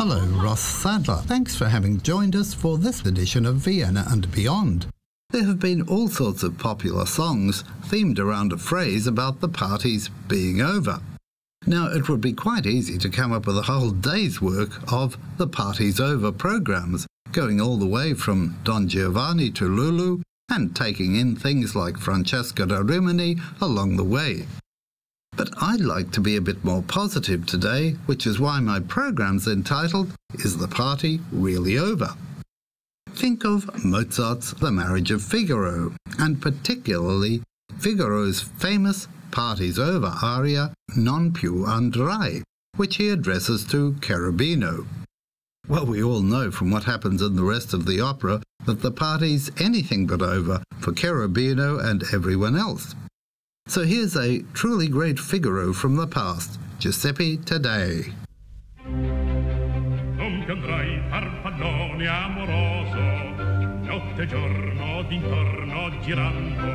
Hello, Ross Sadler. Thanks for having joined us for this edition of Vienna and Beyond. There have been all sorts of popular songs themed around a phrase about the parties being over. Now, it would be quite easy to come up with a whole day's work of the Party's Over programs, going all the way from Don Giovanni to Lulu and taking in things like Francesca da Rimini along the way. But I'd like to be a bit more positive today, which is why my program's entitled, Is the Party Really Over? Think of Mozart's The Marriage of Figaro, and particularly Figaro's famous Party's Over aria, Non più andrai, which he addresses to Cherubino. Well, we all know from what happens in the rest of the opera that the party's anything but over for Cherubino and everyone else. So here's a truly great Figaro from the past, Giuseppe Taddei. Non più andrai farfallone amoroso, notte e giorno d'intorno girando,